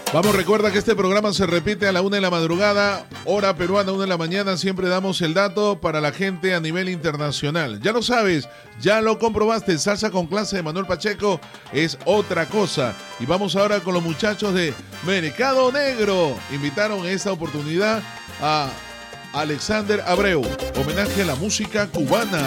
Vamos, recuerda que este programa se repite a la 1 de la madrugada, hora peruana, 1 de la mañana. Siempre damos el dato para la gente a nivel internacional. Ya lo sabes, ya lo comprobaste. Salsa con clase de Manuel Pacheco es otra cosa. Y vamos ahora con los muchachos de Mercado Negro. Invitaron en esta oportunidad a Alexander Abreu. Homenaje a la música cubana.